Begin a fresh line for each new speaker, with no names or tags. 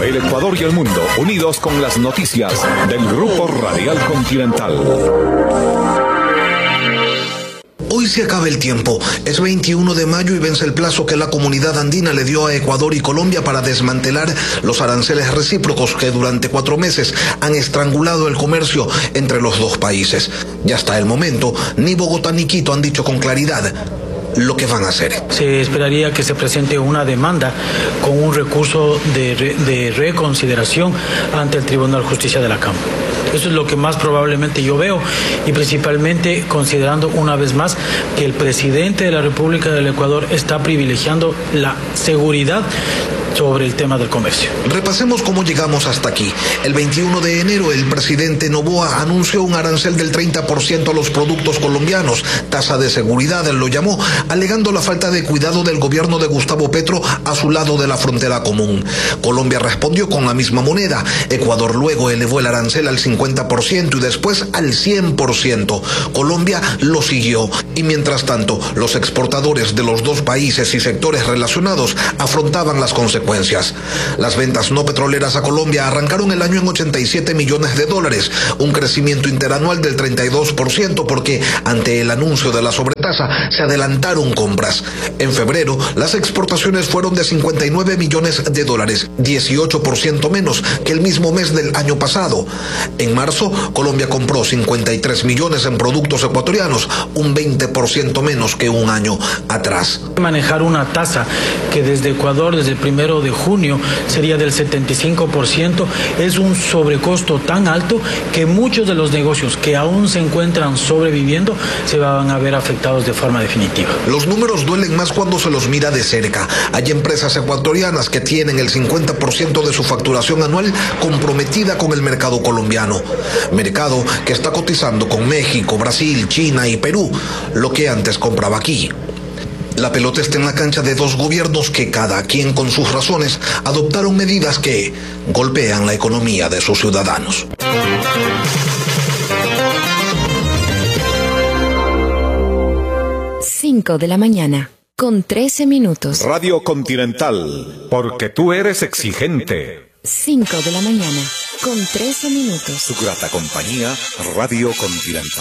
El Ecuador y el mundo, unidos con las noticias del Grupo Radial Continental.
Hoy se acaba el tiempo. Es 21 de mayo y vence el plazo que la comunidad andina le dio a Ecuador y Colombia para desmantelar los aranceles recíprocos que durante 4 meses han estrangulado el comercio entre los dos países. Ya está el momento. Ni Bogotá ni Quito han dicho con claridad lo que van a hacer.
Se esperaría que se presente una demanda con un recurso de reconsideración ante el Tribunal de Justicia de la Cámara. Eso es lo que más probablemente yo veo, y principalmente considerando una vez más que el presidente de la República del Ecuador está privilegiando la seguridad sobre el tema del comercio.
Repasemos cómo llegamos hasta aquí. El 21 de enero el presidente Noboa anunció un arancel del 30% a los productos colombianos. Tasa de seguridad lo llamó, alegando la falta de cuidado del gobierno de Gustavo Petro a su lado de la frontera común. Colombia respondió con la misma moneda. Ecuador luego elevó el arancel al 50% y después al 100%. Colombia lo siguió. Y mientras tanto, los exportadores de los dos países y sectores relacionados afrontaban las consecuencias. Las ventas no petroleras a Colombia arrancaron el año en $87 millones, un crecimiento interanual del 32% porque ante el anuncio de la sobretasa se adelantaron compras. En febrero, las exportaciones fueron de $59 millones, 18% menos que el mismo mes del año pasado. En marzo, Colombia compró 53 millones en productos ecuatorianos, un 20% menos que un año atrás.
Manejar una tasa que desde Ecuador, desde el 1 de junio, sería del 75%, es un sobrecosto tan alto que muchos de los negocios que aún se encuentran sobreviviendo se van a ver afectados de forma definitiva.
Los números duelen más cuando se los mira de cerca. Hay empresas ecuatorianas que tienen el 50% de su facturación anual comprometida con el mercado colombiano. Mercado que está cotizando con México, Brasil, China y Perú, lo que antes compraba aquí. La pelota está en la cancha de dos gobiernos que cada quien con sus razones adoptaron medidas que golpean la economía de sus ciudadanos.
5 de la mañana, con 13 minutos.
Radio Continental, porque tú eres exigente.
5 de la mañana, con 13 minutos.
Su grata compañía, Radio Continental.